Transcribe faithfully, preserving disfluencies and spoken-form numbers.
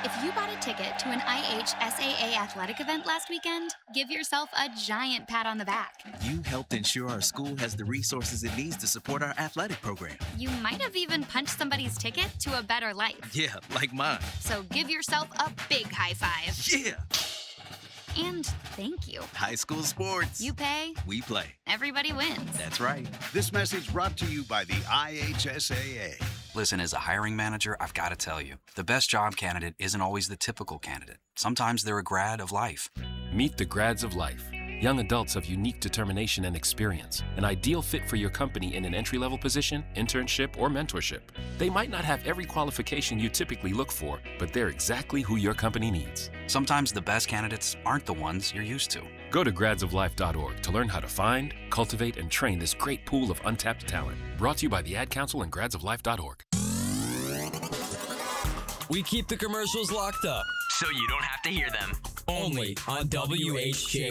If you bought a ticket to an I H S A A athletic event last weekend, give yourself a giant pat on the back. You helped ensure our school has the resources it needs to support our athletic program. You might have even punched somebody's ticket to a better life. Yeah, like mine. So give yourself a big high five. Yeah. And thank you. High school sports. You pay. We play. Everybody wins. That's right. This message brought to you by the I H S A A. Listen, as a hiring manager, I've got to tell you, the best job candidate isn't always the typical candidate. Sometimes they're a grad of life. Meet the grads of life. Young adults of unique determination and experience, an ideal fit for your company in an entry-level position, internship, or mentorship. They might not have every qualification you typically look for, but they're exactly who your company needs. Sometimes the best candidates aren't the ones you're used to. Go to grads of life dot org to learn how to find, cultivate, and train this great pool of untapped talent. Brought to you by the Ad Council and grads of life dot org. We keep the commercials locked up, so you don't have to hear them. Only on W H J